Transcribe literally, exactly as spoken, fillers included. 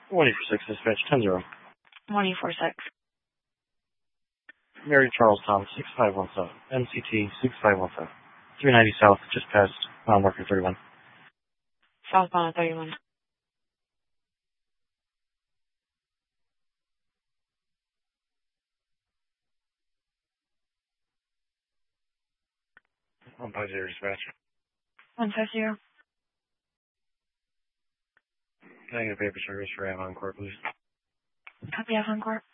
one eight four six, dispatch ten zero. one eight four six. Mary Charles Thomas, six five one seven. M C T, six five one seven. three ninety South, just past Mount Marker thirty-one. Southbound at thirty-one. one five zero, dispatch. one five zero. Can I get a paper service for Avon Court, please? Copy Avon Court.